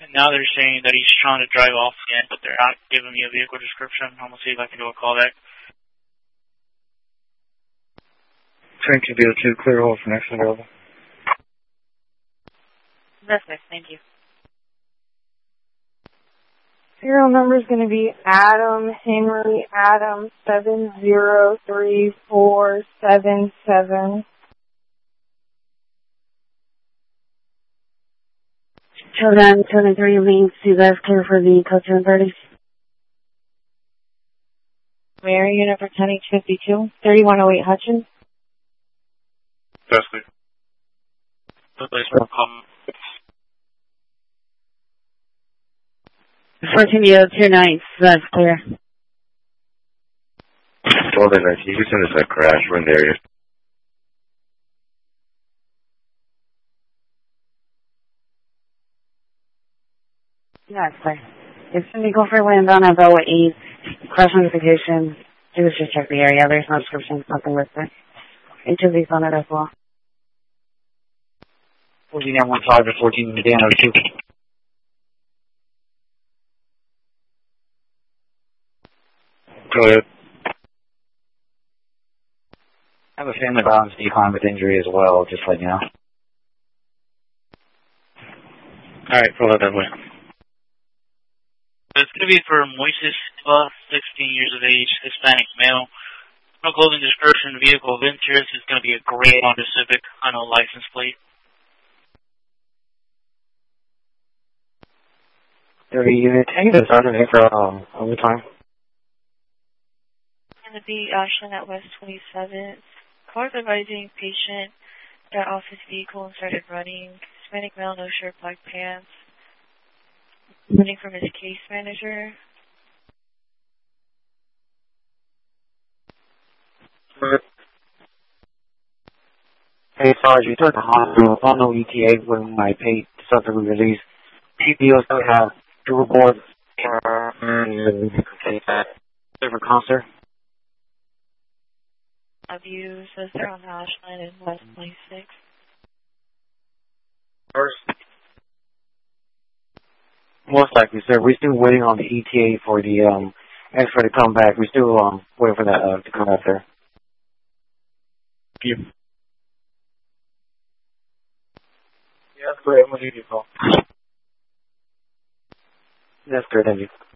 And now they're saying that he's trying to drive off again, but they're not giving me a vehicle description. I'm going to see if I can do a callback. Train QB02, clear hold for next available. That's it. Thank you. Serial number is going to be Adam Henry Adam 703477. Children, 203 links to guys clear for the code 730. Mary, unit for 10H52, 3108 Hutchins. That's clear. Replacement call. 14 2 nights, that's clear. Well, then, you can send us a crash. We're in the area. Yeah, it's clear. It's Indigo for landbound at Bellwood 8. Crash notification. It was just check the area. There's no description, nothing listed. HOV's on it as well. 14-15 to 14 Medano 2. Go ahead. I have a family violence decline with injury as well, just like now. Alright, pull it that way. It's going to be for Moises, 16 years of age, Hispanic male. No clothing description, vehicle of interest is going to be a gray Honda Civic, unknown license plate. 30 unit, take the sergeant in for overtime. Going to be Ashland at West 27th. Cars advising patient got off his vehicle and started running. Hispanic male, no shirt, black pants. Running from his case manager. Hey, Sarge, you took the hospital. On no ETA when I paid subject release. TPO still have dual boards and different concert. Abuse says they're on Ashland and West 26. First. Most likely, sir. We're still waiting on the ETA for the X-ray to come back. We're still waiting for that to come back, sir. Thank you. Yeah, that's great. I'm going to give you a call. That's great, thank you.